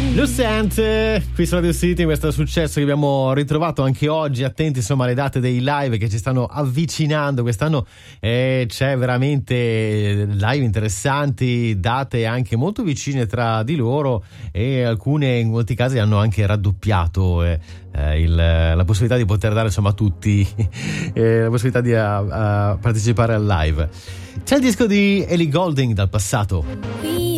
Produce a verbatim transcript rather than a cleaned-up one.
Lucent qui su Radio City, questo successo che abbiamo ritrovato anche oggi. Attenti insomma alle date dei live che ci stanno avvicinando quest'anno, eh, c'è veramente live interessanti, date anche molto vicine tra di loro, e alcune in molti casi hanno anche raddoppiato eh, eh, il, la possibilità di poter dare insomma a tutti eh, la possibilità di a, a partecipare al live. C'è il disco di Ellie Goulding dal passato.